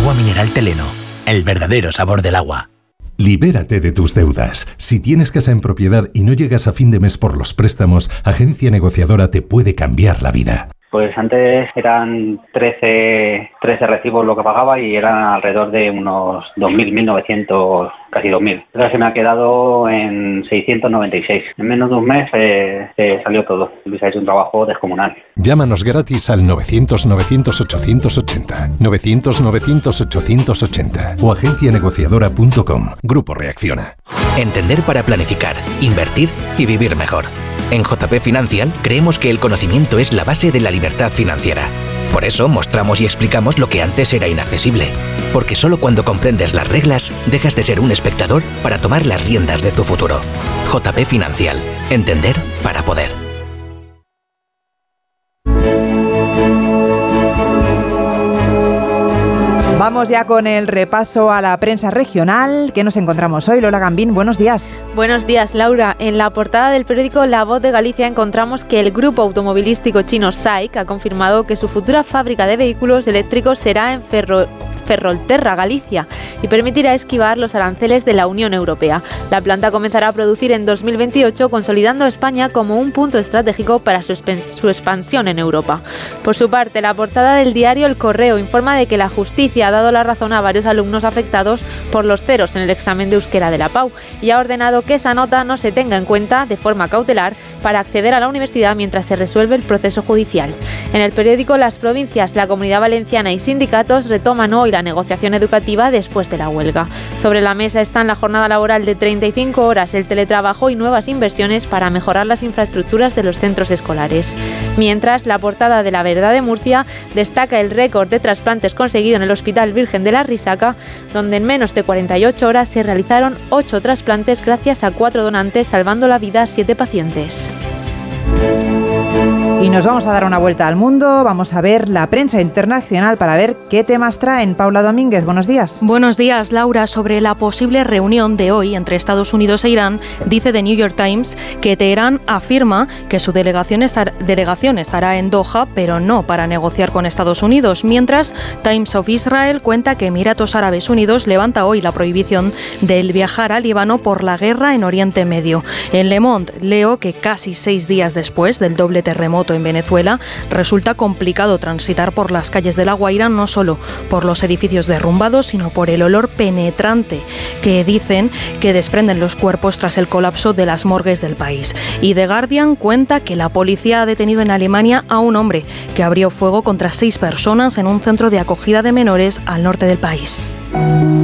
Agua mineral Teleno, el verdadero sabor del agua. Libérate de tus deudas. Si tienes casa en propiedad y no llegas a fin de mes por los préstamos, Agencia Negociadora te puede cambiar la vida. Pues antes eran 13 recibos lo que pagaba y eran alrededor de unos 2.000, 1.900, casi 2.000. Ahora se me ha quedado en 696. En menos de un mes salió todo. Luis ha hecho un trabajo descomunal. Llámanos gratis al 900-900-880, 900-900-880 o agencianegociadora.com. Grupo Reacciona. Entender para planificar, invertir y vivir mejor. En JP Financial creemos que el conocimiento es la base de la libertad financiera. Por eso mostramos y explicamos lo que antes era inaccesible. Porque solo cuando comprendes las reglas, dejas de ser un espectador para tomar las riendas de tu futuro. JP Financial. Entender para poder. Vamos ya con el repaso a la prensa regional. ¿Qué nos encontramos hoy? Lola Gambín, buenos días. Buenos días, Laura. En la portada del periódico La Voz de Galicia encontramos que el grupo automovilístico chino SAIC ha confirmado que su futura fábrica de vehículos eléctricos será en Ferrolterra, Galicia, y permitirá esquivar los aranceles de la Unión Europea. La planta comenzará a producir en 2028, consolidando a España como un punto estratégico para su expansión en Europa. Por su parte, la portada del diario El Correo informa de que la justicia ha dado la razón a varios alumnos afectados por los ceros en el examen de euskera de la PAU y ha ordenado que esa nota no se tenga en cuenta de forma cautelar para acceder a la universidad mientras se resuelve el proceso judicial. En el periódico Las Provincias, la Comunidad Valenciana y sindicatos retoman hoy la negociación educativa después de la huelga. Sobre la mesa están la jornada laboral de 35 horas, el teletrabajo y nuevas inversiones para mejorar las infraestructuras de los centros escolares. Mientras, la portada de La Verdad de Murcia destaca el récord de trasplantes conseguido en el Hospital Virgen de la Risaca, donde en menos de 48 horas se realizaron 8 trasplantes gracias a 4 donantes, salvando la vida a 7 pacientes. Y nos vamos a dar una vuelta al mundo, vamos a ver la prensa internacional para ver qué temas traen. Paula Domínguez, buenos días. Buenos días, Laura. Sobre la posible reunión de hoy entre Estados Unidos e Irán, dice The New York Times que Teherán afirma que su delegación estará en Doha, pero no para negociar con Estados Unidos. Mientras, Times of Israel cuenta que Emiratos Árabes Unidos levanta hoy la prohibición del viajar a Líbano por la guerra en Oriente Medio. En Le Monde leo que casi 6 días después del doble terremoto en Venezuela, resulta complicado transitar por las calles de La Guaira, no solo por los edificios derrumbados, sino por el olor penetrante que dicen que desprenden los cuerpos tras el colapso de las morgues del país. Y The Guardian cuenta que la policía ha detenido en Alemania a un hombre que abrió fuego contra 6 personas en un centro de acogida de menores al norte del país.